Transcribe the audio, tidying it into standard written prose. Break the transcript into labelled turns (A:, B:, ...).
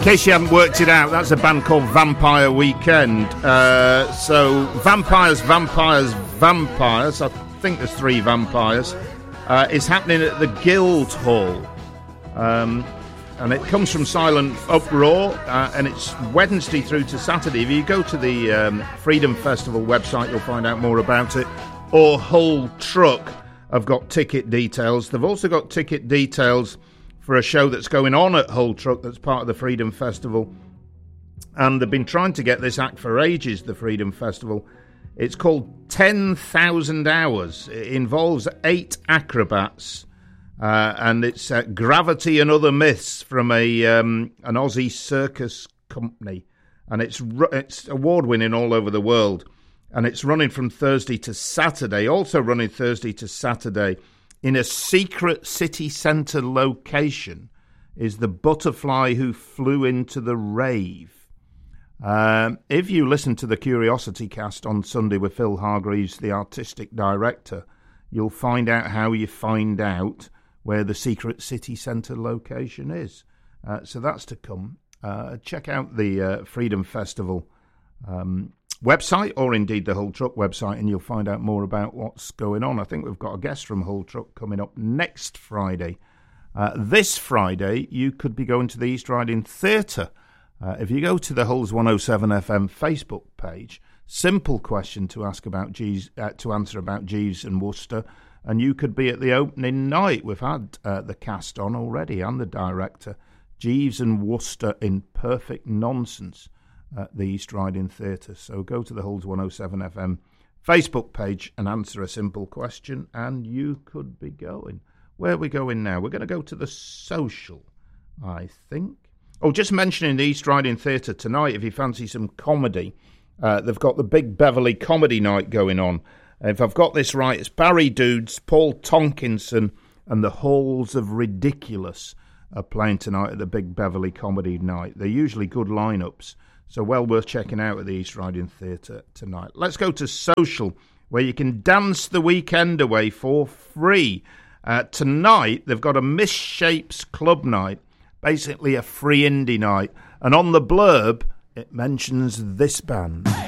A: In case you haven't worked it out, that's a band called Vampire Weekend. So Vampires, I think there's 3 vampires. It's happening at the Guildhall. And it comes from Silent Uproar, and it's Wednesday through to Saturday. If you go to the Freedom Festival website, you'll find out more about it. Or Hull Truck have got ticket details. They've also got ticket details for a show that's going on at Hull Truck that's part of the Freedom Festival. And they've been trying to get this act for ages, the Freedom Festival. It's called 10,000 Hours. It involves 8 acrobats, and it's Gravity and Other Myths from an Aussie circus company. And it's award-winning all over the world. And it's running from Thursday to Saturday, also running Thursday to Saturday. In a secret city centre location is the butterfly who flew into the rave. If you listen to the Curiosity Cast on Sunday with Phil Hargreaves, the artistic director, you'll find out how you find out where the secret city centre location is. So that's to come. Check out the Freedom Festival website, or indeed the Hull Truck website, and you'll find out more about what's going on. I think we've got a guest from Hull Truck coming up next Friday. This Friday, you could be going to the East Riding Theatre. If you go to the Hulls 107 FM Facebook page, simple question to ask about Jeeves, to answer about Jeeves and Worcester, and you could be at the opening night. We've had the cast on already and the director, Jeeves and Worcester in Perfect Nonsense at the East Riding Theatre. So go to the Hulls 107 FM Facebook page and answer a simple question, and you could be going. Where are we going now? We're going to go to the Social, I think. Oh, just mentioning the East Riding Theatre tonight, if you fancy some comedy, they've got the Big Beverly Comedy Night going on. If I've got this right, it's Barry Dudes, Paul Tonkinson, and the Halls of Ridiculous are playing tonight at the Big Beverly Comedy Night. They're usually good lineups, so well worth checking out at the East Riding Theatre tonight. Let's go to Social, where you can dance the weekend away for free. Tonight, they've got a Misshapes Club Night, basically a free indie night. And on the blurb, it mentions this band.